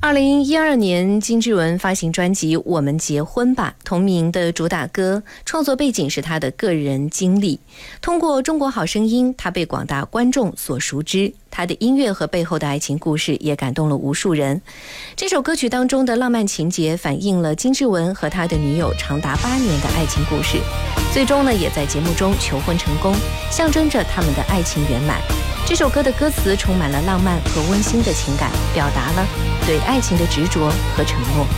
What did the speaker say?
2012年，金志文发行专辑《我们结婚吧》，同名的主打歌，创作背景是他的个人经历。通过《中国好声音》，他被广大观众所熟知。他的音乐和背后的爱情故事也感动了无数人。这首歌曲当中的浪漫情节反映了金志文和他的女友长达8年的爱情故事，最终呢也在节目中求婚成功，象征着他们的爱情圆满。这首歌的歌词充满了浪漫和温馨的情感，表达了对爱情的执着和承诺。